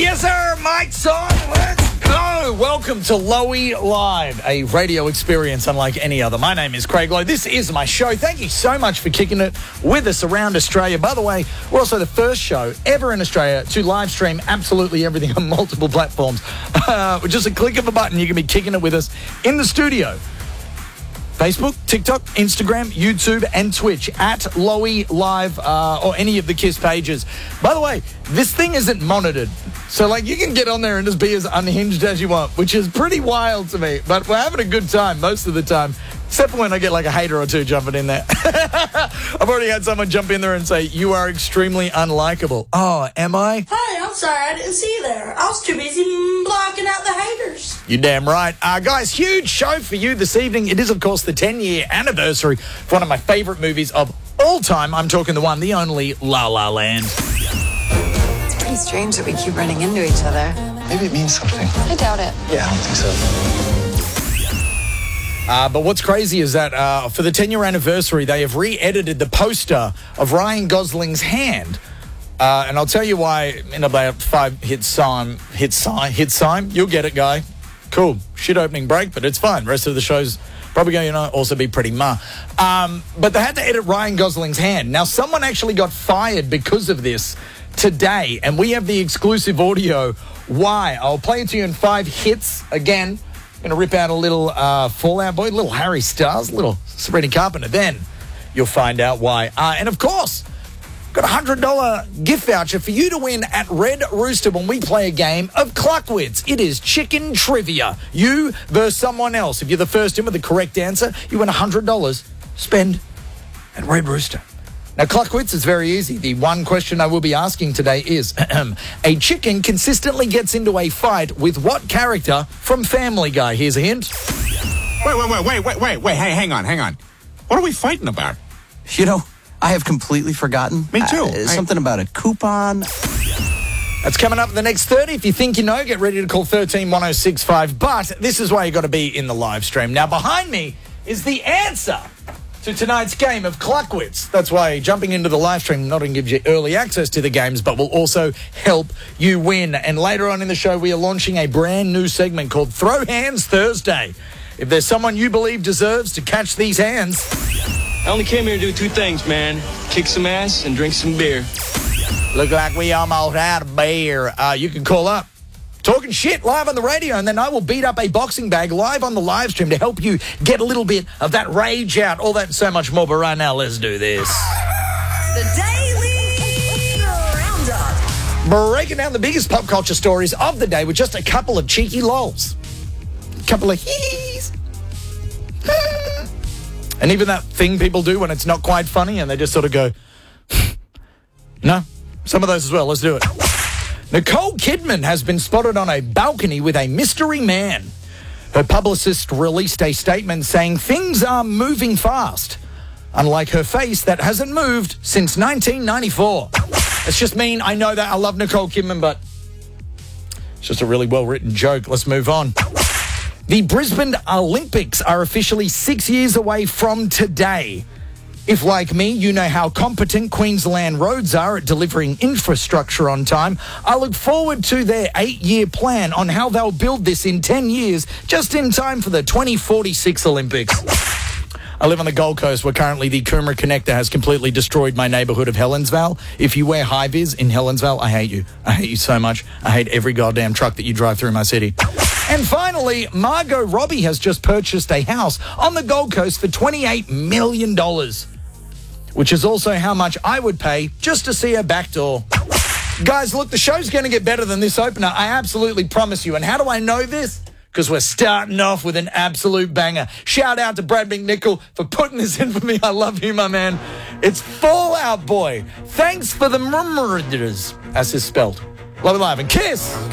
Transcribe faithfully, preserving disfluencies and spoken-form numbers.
Yes, sir. Mike's on. Let's go. Welcome to Lowy Live, a radio experience unlike any other. My name is Craig Lowe. This is my show. Thank you so much for kicking it with us around Australia. By the way, we're also the first show ever in Australia to live stream absolutely everything on multiple platforms. Uh, with just a click of a button, you can be kicking it with us in the studio. Facebook, TikTok, Instagram, YouTube, and Twitch at Lowy Live uh, or any of the KISS pages. By the way, this thing isn't monitored. So, like, you can get on there and just be as unhinged as you want, which is pretty wild to me. But we're having a good time most of the time, except for when I get, like, a hater or two jumping in there. I've already had someone jump in there and say, you are extremely unlikable. Oh, am I? Hey, I'm sorry, I didn't see you there. I was too busy blocking out the haters. You're damn right. Uh, guys, huge show for you this evening. It is, of course, the ten-year anniversary for one of my favorite movies of all time. I'm talking the one, the only, La La Land. It's pretty strange that we keep running into each other. Maybe it means something. I doubt it. Yeah, I don't think so. Uh, but what's crazy is that uh, for the ten-year anniversary, they have re-edited the poster of Ryan Gosling's hand. Uh, and I'll tell you why in about five hit sign, hit sign, hit sign. You'll get it, guy. Cool. Shit opening break, but it's fine. Rest of the show's probably going to, you know, also be pretty ma. Um, but they had to edit Ryan Gosling's hand. Now, someone actually got fired because of this today, and we have the exclusive audio. Why? I'll play it to you in five hits again. I'm going to rip out a little uh, Fallout Boy, little Harry Styles, little Sabrina Carpenter. Then you'll find out why. Uh, and, of course, got a one hundred dollars gift voucher for you to win at Red Rooster when we play a game of Cluckwits. It is chicken trivia. You versus someone else. If you're the first in with the correct answer, you win one hundred dollars. Spend at Red Rooster. Now, Cluckwits is very easy. The one question I will be asking today is, a chicken consistently gets into a fight with what character from Family Guy? Here's a hint. Wait, wait, wait, wait, wait, wait, wait, hey, hang on, hang on. What are we fighting about? You know, I have completely forgotten. Me too. Uh, something I... about a coupon. That's coming up in the next thirty. If you think you know, get ready to call one three one oh six five. But this is why you got to be in the live stream. Now, behind me is the answer to tonight's game of Cluckwits. That's why jumping into the live stream not only gives you early access to the games, but will also help you win. And later on in the show, we are launching a brand new segment called Throw Hands Thursday. If there's someone you believe deserves to catch these hands... I only came here to do two things, man. Kick some ass and drink some beer. Look like we almost had a beer. Uh, you can call up. Talking shit live on the radio, and then I will beat up a boxing bag live on the live stream to help you get a little bit of that rage out, all that and so much more. But right now, let's do this. The Daily Roundup. Breaking down the biggest pop culture stories of the day with just a couple of cheeky lols. A couple of hees. And even that thing people do when it's not quite funny and they just sort of go, no, some of those as well. Let's do it. Nicole Kidman has been spotted on a balcony with a mystery man. Her publicist released a statement saying things are moving fast, unlike her face that hasn't moved since nineteen ninety-four. It's just mean. I know that. I love Nicole Kidman, but it's just a really well-written joke. Let's move on. The Brisbane Olympics are officially six years away from today. If, like me, you know how competent Queensland roads are at delivering infrastructure on time, I look forward to their eight-year plan on how they'll build this in ten years, just in time for the twenty forty-six Olympics. I live on the Gold Coast where currently the Coomera Connector has completely destroyed my neighbourhood of Helensvale. If you wear high-vis in Helensvale, I hate you. I hate you so much. I hate every goddamn truck that you drive through my city. And finally, Margot Robbie has just purchased a house on the Gold Coast for twenty-eight million dollars, which is also how much I would pay just to see her back door. Guys, look, the show's going to get better than this opener. I absolutely promise you. And how do I know this? Because we're starting off with an absolute banger. Shout out to Brad McNichol for putting this in for me. I love you, my man. It's Fallout Boy. Thanks for the murmurs, as is spelled. Love it live and KISS.